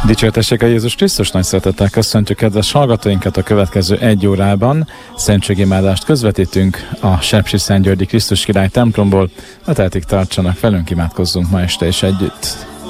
Dicsértessék a Jézus Krisztus, nagy szeretettel köszöntjük kedves hallgatóinkat a következő 1 órában. Szentségimádást közvetítünk a Sepsiszentgyörgyi Krisztus Király templomból. A tehetik tartsanak velünk, imádkozzunk ma este is együtt.